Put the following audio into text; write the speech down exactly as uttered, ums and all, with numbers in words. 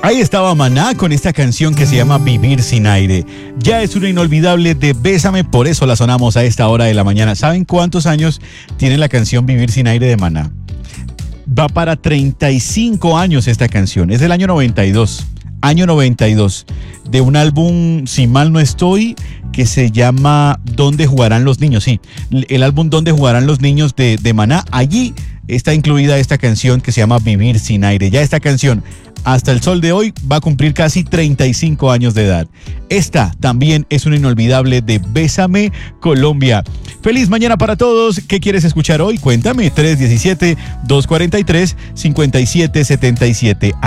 Ahí estaba Maná con esta canción que se llama Vivir sin aire. Ya es una inolvidable de Bésame, por eso la sonamos a esta hora de la mañana. ¿Saben cuántos años tiene la canción Vivir sin aire de Maná? Va para treinta y cinco años esta canción. Es del año noventa y dos. Año noventa y dos. De un álbum, si mal no estoy, que se llama ¿Dónde jugarán los niños? Sí, el álbum ¿Dónde jugarán los niños? de, de Maná. Allí está incluida esta canción que se llama Vivir sin aire. Ya esta canción, hasta el sol de hoy, va a cumplir casi treinta y cinco años de edad. Esta también es una inolvidable de Bésame, Colombia. Feliz mañana para todos. ¿Qué quieres escuchar hoy? Cuéntame. tres uno siete, dos cuatro tres, cinco siete siete siete.